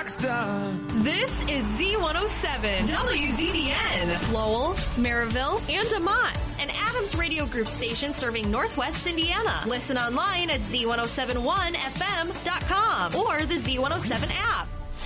rock star. This is Z107 WZDN, Lowell, Maryville, and DeMont, an Adams Radio Group station serving Northwest Indiana. Listen online at Z1071FM.com or the Z107 app.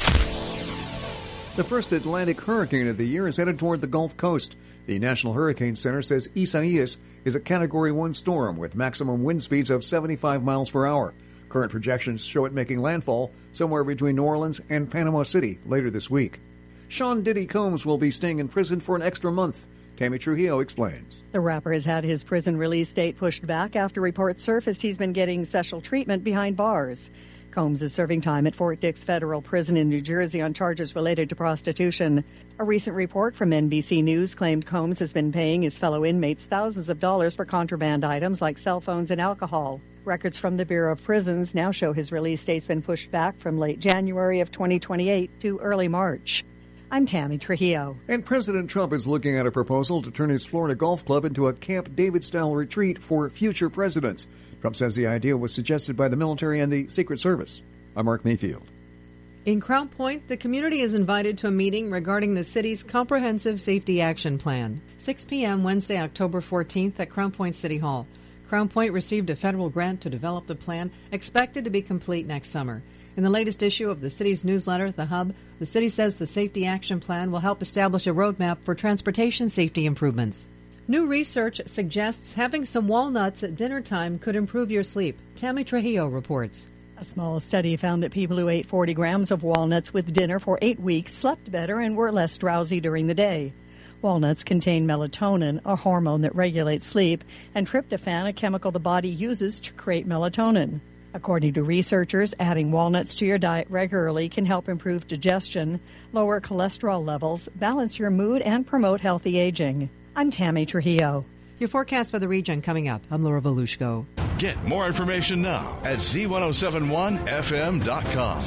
The first Atlantic hurricane of the year is headed toward the Gulf Coast. The National Hurricane Center says Isaias is a Category 1 storm with maximum wind speeds of 75 miles per hour. Current projections show it making landfall somewhere between New Orleans and Panama City later this week. Sean Diddy Combs will be staying in prison for an extra month. Tammy Trujillo explains. The rapper has had his prison release date pushed back after reports surfaced he's been getting special treatment behind bars. Combs is serving time at Fort Dix Federal Prison in New Jersey on charges related to prostitution. A recent report from NBC News claimed Combs has been paying his fellow inmates thousands of dollars for contraband items like cell phones and alcohol. Records from the Bureau of Prisons now show his release date's been pushed back from late January of 2028 to early March. I'm Tammy Trujillo. And President Trump is looking at a proposal to turn his Florida golf club into a Camp David-style retreat for future presidents. Trump says the idea was suggested by the military and the Secret Service. I'm Mark Mayfield. In Crown Point, the community is invited to a meeting regarding the city's Comprehensive Safety Action Plan. 6 p.m. Wednesday, October 14th at Crown Point City Hall. Crown Point received a federal grant to develop the plan, expected to be complete next summer. In the latest issue of the city's newsletter, The Hub, the city says the Safety Action Plan will help establish a roadmap for transportation safety improvements. New research suggests having some walnuts at dinner time could improve your sleep. Tammy Trujillo reports. A small study found that people who ate 40 grams of walnuts with dinner for 8 weeks slept better and were less drowsy during the day. Walnuts contain melatonin, a hormone that regulates sleep, and tryptophan, a chemical the body uses to create melatonin. According to researchers, adding walnuts to your diet regularly can help improve digestion, lower cholesterol levels, balance your mood, and promote healthy aging. I'm Tammy Trujillo. Your forecast for the region coming up. I'm Laura Volushko. Get more information now at Z1071FM.com.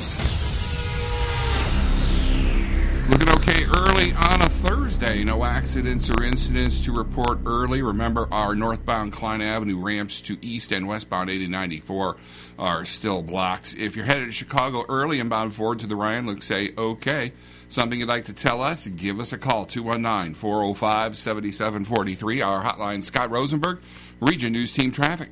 Looking okay early on a Thursday. No accidents or incidents to report early. Remember, our northbound Klein Avenue ramps to east and westbound 8094 are still blocked. If you're headed to Chicago early and bound forward to the Ryan, look, say, okay. Something you'd like to tell us, give us a call, 219-405-7743. Our hotline, Scott Rosenberg, Region News Team Traffic.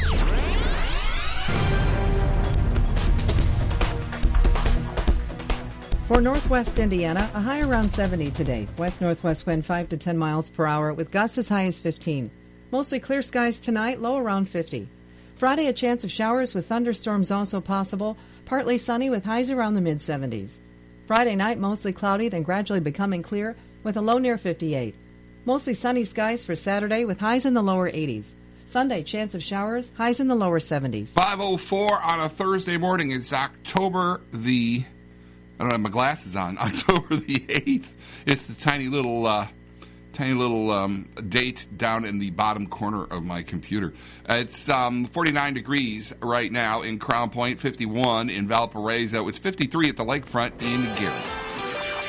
For northwest Indiana, a high around 70 today. West-northwest wind 5 to 10 miles per hour with gusts as high as 15. Mostly clear skies tonight, low around 50. Friday, a chance of showers with thunderstorms also possible. Partly sunny with highs around the mid-70s. Friday night, mostly cloudy, then gradually becoming clear with a low near 58. Mostly sunny skies for Saturday with highs in the lower 80s. Sunday, chance of showers, highs in the lower 70s. 5:04 on a Thursday morning. It's October the... I don't have my glasses on. October the 8th. It's the tiny little date down in the bottom corner of my computer. It's 49 degrees right now in Crown Point, 51 in Valparaiso. It's 53 at the lakefront in Gary.